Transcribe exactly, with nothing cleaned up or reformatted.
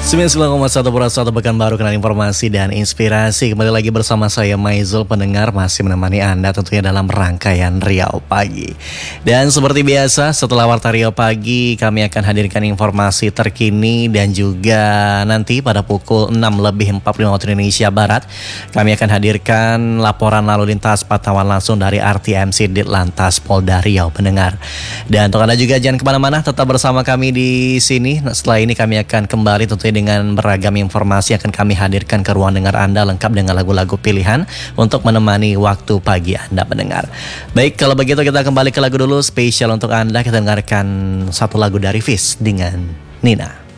sembilan puluh sembilan koma satu Pura satu Pekanbaru, kenal informasi dan inspirasi. Kembali lagi bersama saya Maizul, pendengar masih menemani Anda tentunya dalam rangkaian Riau Pagi. Dan seperti biasa setelah Warta Riau Pagi kami akan hadirkan informasi terkini dan juga nanti pada pukul enam lebih empat puluh lima waktu Indonesia Barat kami akan hadirkan laporan lalu lintas pantauan langsung dari R T M C Ditlantas Polda Riau, pendengar. Dan untuk Anda juga jangan kemana-mana, tetap bersama kami di sini. Setelah ini kami akan kembali tentunya dengan beragam informasi akan kami hadirkan ke ruang dengar Anda lengkap dengan lagu-lagu pilihan untuk menemani waktu pagi Anda, pendengar. Baik, kalau begitu kita kembali ke lagu dulu spesial untuk Anda. Kita dengarkan satu lagu dari Fish dengan Nina.